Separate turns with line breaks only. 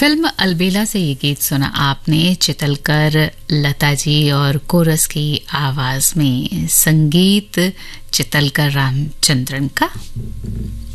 Film अलबेला से ये गीत सुना आपने, चितलकर लता जी और कोरस की आवाज में, संगीत चितलकर रामचंद्रन का।